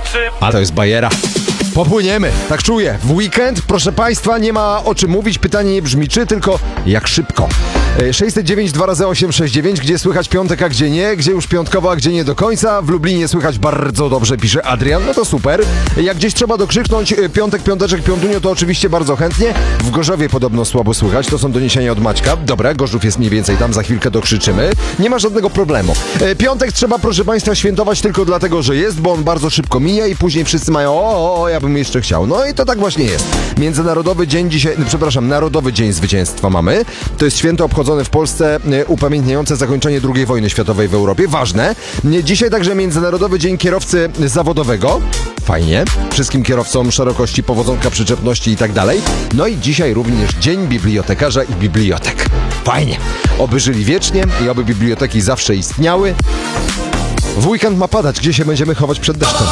oczy. A to jest bajera. Popłyniemy, tak czuję. W weekend, proszę Państwa, nie ma o czym mówić. Pytanie nie brzmi czy, tylko jak szybko. 609 2 razy 869, gdzie słychać piątek, a gdzie nie, gdzie już piątkowo, a gdzie nie do końca. W Lublinie słychać bardzo dobrze, pisze Adrian, no to super. Jak gdzieś trzeba dokrzyknąć piątek, piąteczek, piątunio, to oczywiście bardzo chętnie. W Gorzowie podobno słabo słychać, to są doniesienia od Maćka. Dobra, Gorzów jest mniej więcej tam, za chwilkę dokrzyczymy. Nie ma żadnego problemu. Piątek trzeba, proszę Państwa, świętować tylko dlatego, że jest, bo on bardzo szybko mija i później wszyscy mają ja bym jeszcze chciał. No i to tak właśnie jest. Międzynarodowy Dzień dzisiaj, Narodowy Dzień Zwycięstwa mamy. To jest święto obchodzone w Polsce upamiętniające zakończenie II wojny światowej w Europie. Ważne. Dzisiaj także Międzynarodowy Dzień Kierowcy Zawodowego. Fajnie. Wszystkim kierowcom szerokości, powodzonka, przyczepności i tak dalej. No i dzisiaj również Dzień Bibliotekarza i Bibliotek. Fajnie. Oby żyli wiecznie i oby biblioteki zawsze istniały. W weekend ma padać. Gdzie się będziemy chować przed deszczem?